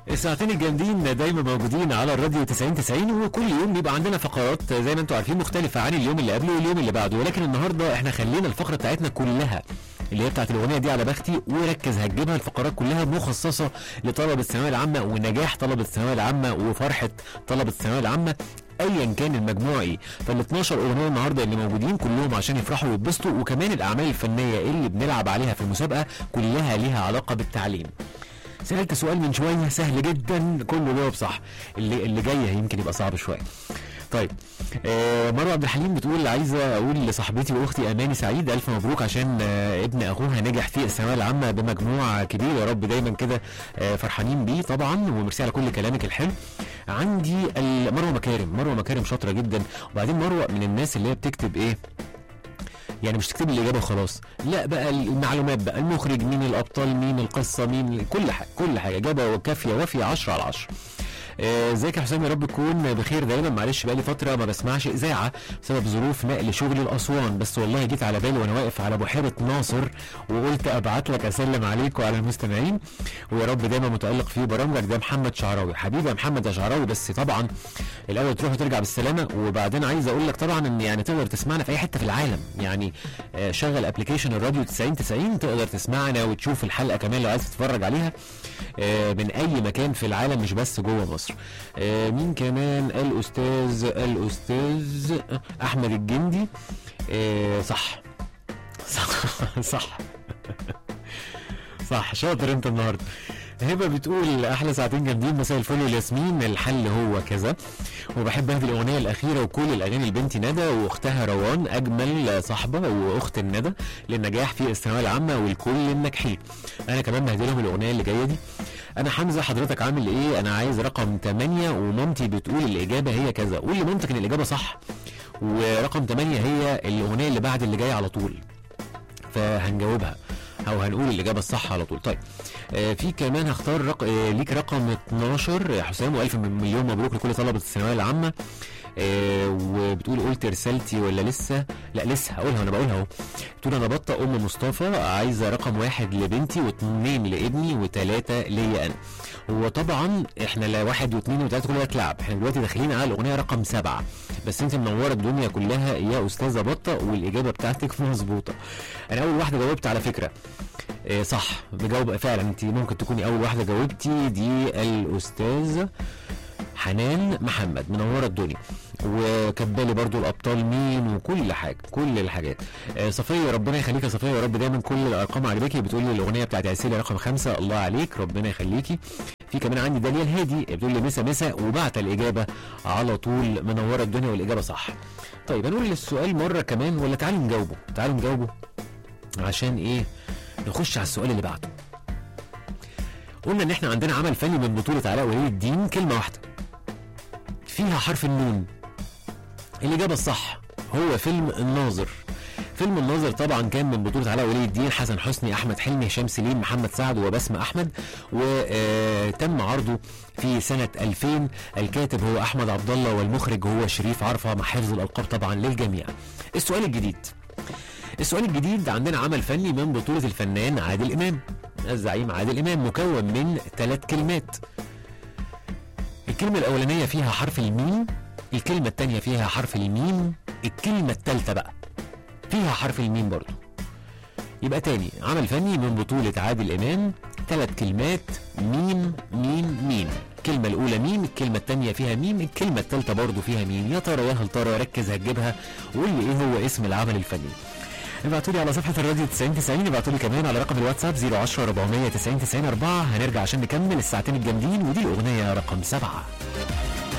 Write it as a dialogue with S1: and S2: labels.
S1: الساعتين الجامدين دايما موجودين على الراديو 90 وكل يوم بيبقى عندنا فقرات زي ما انتم عارفين مختلفة عن اليوم اللي قبله واليوم اللي بعده، ولكن النهارده احنا خلينا الفقرة بتاعتنا كلها اللي هي بتاعت الاغنيه دي على بختي، وركز هتجيبها الفقرات كلها مخصصه لطلبه الثانويه العامه ونجاح طلبه الثانويه العامه وفرحه طلبه الثانويه العامه ايا كان المجموع ايه. فال 12 اغنيه النهارده اللي موجودين كلهم عشان يفرحوا ويتبسطوا، وكمان الاعمال الفنيه اللي بنلعب عليها في المسابقه كلها ليها علاقه بالتعليم. سألت سؤال من شويه سهل جدا كله جاوب صح، اللي جايه يمكن يبقى صعب شويه. طيب مروه عبد الحليم بتقول عايزه اقول لصاحبتي واختي اماني سعيد الف مبروك عشان ابن اخوها نجح في الثانويه العامه بمجموع كبير، يا رب دايما كده فرحانين بيه طبعا، وميرسي على كل كلامك الحلو. عندي مروه مكارم شاطره جدا، وبعدين مروه من الناس اللي هي بتكتب ايه، يعني مش تكتب الاجابه وخلاص، لا بقى المعلومات بقى، المخرج مين، الابطال مين، القصه مين، كل حاجه اجابه كافيه وافيه 10 على 10. ازيك يا حسام، يا رب تكون بخير دايما. معلش بقالي فتره ما بسمعش اذاعه بسبب ظروف نقل شغلي لاسوان، بس والله جيت على بالي وانا واقف على بحيره ناصر وقلت ابعت لك اسلم عليك وعلى المستمعين، ويا رب دايما متالق في برامجك. ده محمد شعراوي. حبيبي يا محمد يا شعراوي، بس طبعا الاول تروح وترجع بالسلامه، وبعدين عايز اقول لك طبعا ان يعني تقدر تسمعنا في اي حته في العالم، يعني شغل ابلكيشن الراديو 90 تقدر تسمعنا وتشوف الحلقه كمان لو عايز تتفرج عليها من اي مكان في العالم مش بس جوه مصر. مين كمان؟ الاستاذ احمد الجندي. صح صح شاطر انت النهارده. هبه بتقول احلى ساعتين جامدين، مساء الفل والياسمين، الحل هو كذا، وبحب هذه الاغنيه الاخيره وكل الاغاني لبنتي ندى واختها روان، اجمل صاحبه واخت الندى للنجاح في الثانويه العامه والكل الناجحين. انا كمان بهدي لهم الاغنيه اللي جايه دي. انا حمزه، حضرتك عامل ايه؟ انا عايز رقم 8 ومامتي بتقول الاجابه هي كذا. قول لمامتك ان الاجابه صح، ورقم 8 هي الاغنيه اللي بعد اللي جايه على طول، فهنجاوبها او هنقول الاجابه الصح على طول. طيب في كمان هختار ليك رقم 12 يا حسام، والف مليون مبروك لكل طلبه الثانويه العامه. وبتقول قلت رسالتي ولا لسه؟ لا لسه، هقولها وانا بقولها اهو. بتقول انا بطه ام مصطفى، عايزه رقم 1 لبنتي و2 لابني و3 ليا انا. هو طبعا احنا لا 1 و2 و3 كل ده اتلعب، احنا دلوقتي داخلين على الاغنيه رقم 7، بس انت منوره الدنيا كلها يا استاذه بطه، والاجابه بتاعتك مظبوطه. انا اول واحده جاوبت على فكره صح، بجاوب فعلا، انت ممكن تكوني اول واحده جاوبتي، دي الاستاذه حنان محمد، منوره الدنيا، وكبالي برضو الابطال مين وكل حاجه كل الحاجات. صفيه، ربنا يخليك يا صفيه، يا رب دايما كل الارقام عجباكي. بتقول لي الاغنيه بتاعت عسيلة رقم 5، الله عليك ربنا يخليكي. في كمان عندي داليا الهادي بتقول لي مسا وبعت الاجابه على طول، منوره الدنيا والاجابه صح. طيب هنقول السؤال مره كمان ولا تعالوا نجاوبه عشان ايه نخش على السؤال اللي بعده. قلنا ان احنا عندنا عمل فني من بطوله علاء ولي الدين، كلمه واحده فيها حرف النون. الاجابه الصح هو فيلم الناظر. فيلم الناظر طبعا كان من بطوله علاء ولي الدين، حسن حسني، احمد حلمي، هشام سليم، محمد سعد وبسمة احمد، وتم عرضه في سنه 2000. الكاتب هو احمد عبد الله والمخرج هو شريف عرفة، مع حفظ الالقاب طبعا للجميع. السؤال الجديد عندنا عمل فني من بطوله الفنان عادل امام، الزعيم عادل امام، مكون من 3 كلمات. الكلمه الاولانيه فيها حرف الميم، الكلمه الثانيه فيها حرف الميم، الكلمه الثالثه بقى فيها حرف الميم برضو. يبقى تاني، عمل فني من بطوله عادل امام، 3 كلمات، ميم ميم ميم، الكلمه الاولى ميم، الكلمه الثانيه فيها ميم، الكلمه الثالثه برضو فيها ميم. يا ترى يا هل ترى، ركز هتجيبها، وقول لي ايه هو اسم العمل الفني. ابعتوا لي على صفحه الراديو 90 ابعتوا لي كمان على رقم الواتساب 010 490 90 4. هنرجع عشان نكمل الساعتين الجامدين، ودي الاغنيه رقم 7.